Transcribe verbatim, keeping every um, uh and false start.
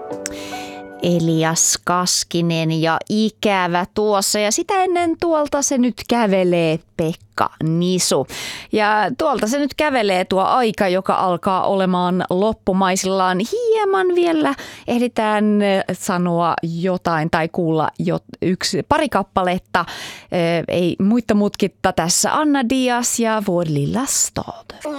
Elias Kaskinen ja Ikävä tuossa ja sitä ennen tuolta se nyt kävelee Pekka Nisu. Ja tuolta se nyt kävelee tuo aika, joka alkaa olemaan loppumaisillaan. Hieman vielä ehditään sanoa jotain tai kuulla jo yksi, pari kappaletta. Ei muita mutkitta tässä Anna Diaz ja Vår lilla stad.